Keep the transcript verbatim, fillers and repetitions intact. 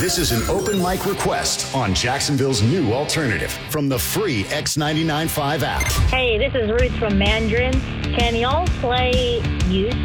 This is an open mic request on Jacksonville's new alternative from the free X ninety-nine point five app. Hey, this is Ruth from Mandarin. Can y'all play Youth